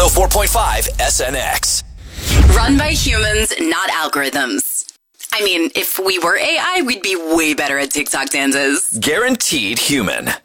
104.5 SNX. Run by humans, not algorithms. I mean, if we were AI, we'd be way better at TikTok dances. Guaranteed human.